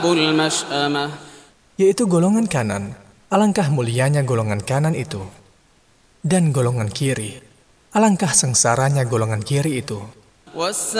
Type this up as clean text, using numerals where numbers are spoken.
yaitu golongan kanan. Alangkah mulianya golongan kanan itu. Dan golongan kiri, alangkah sengsaranya golongan kiri itu.